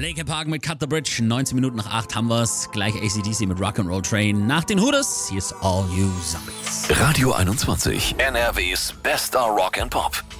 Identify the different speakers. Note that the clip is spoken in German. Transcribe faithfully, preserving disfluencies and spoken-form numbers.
Speaker 1: Linkin Park mit Cut the Bridge. neunzehn Minuten nach acht haben wir's. Gleich A C D C mit Rock'n'Roll Train. Nach den Hooters, hier ist All You Zombies.
Speaker 2: Radio einundzwanzig, N R Ws bester Rock and Pop.